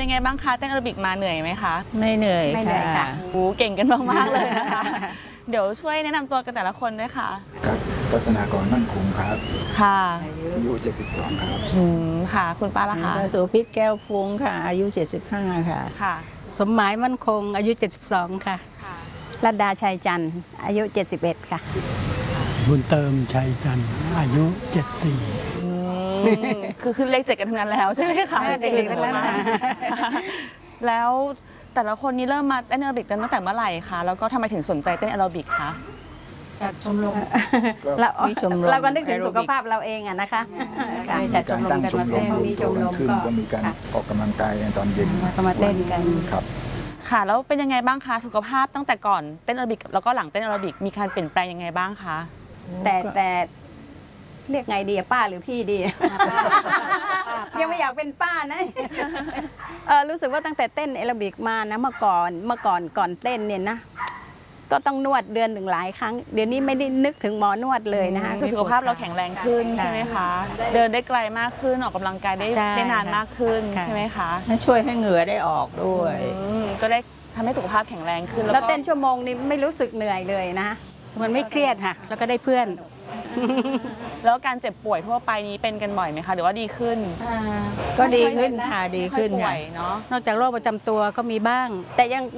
ไงบ้างคะเต้นแอโรบิกมาเหนื่อยไหมคะไม่เหนื่อยค่ะโอ้เก่งกันมากๆเลยนะคะเดี๋ยวช่วยแนะนำตัวกันแต่ละคนด้วยค่ะครับทัศนากรมั่นคงครับค่ะอายุ72ครับค่ะคุณป้าล่ะคะโสภิตแก้วฟุ้งค่ะอายุ75ค่ะค่ะสมหมายมั่นคงอายุ72ค่ะรัตดาชัยจันทร์อายุ71ค่ะบุญเติมชัยจันทร์อายุ74 คือขึ้นเลข7กันทั้งนั้นแล้วใช่ไหมคะเด็กๆทั้งนั้นค่ะแล้วแต่ละคนนี้เริ่มมาเต้นแอโรบิกตั้งแต่เมื่อไหร่คะแล้วก็ทำไมถึงสนใจเต้นแอโรบิกคะจัดชมรมเราก็นึกถึงสุขภาพเราเองอะนะคะจัดชมรมกันมาเต้นมีชมรมก็มีการออกกำลังกายตอนเย็นก็มาเต้นกันครับค่ะแล้วเป็นยังไงบ้างคะสุขภาพตั้งแต่ก่อนเต้นแอโรบิกแล้วก็หลังเต้นแอโรบิกมีการเปลี่ยนแปลงยังไงบ้างคะแต่เรียกไงดีป้าหรือพี่ดียังไม่อยากเป็นป้านะรู้สึกว่าตั้งแต่เต้นแอโรบิกมานะเมื่อก่อนเต้นเนี่ยนะก็ต้องนวดเดือนหนึ่งหลายครั้งเดี๋ยวนี้ไม่ได้นึกถึงหมอนวดเลยนะคะสุขภาพเราแข็งแรงขึ้นใช่ไหมคะเดินได้ไกลมากขึ้นออกกำลังกายได้นานมากขึ้นใช่ไหมคะช่วยให้เหงื่อได้ออกด้วยก็ได้ทำให้สุขภาพแข็งแรงขึ้นแล้วเต้นชั่วโมงนี้ไม่รู้สึกเหนื่อยเลยนะมันไม่เครียดค่ะแล้วก็ได้เพื่อนแล้วการเจ็บป่วยทั่วไปนี้เป็นกันบ่อยไหมคะหรือว่าดีขึ้นก็ดีขึ้นค่ะดีขึ้นค่ะเนาะนอกจากโรคประจำตัวก็มีบ้างแต่ยัง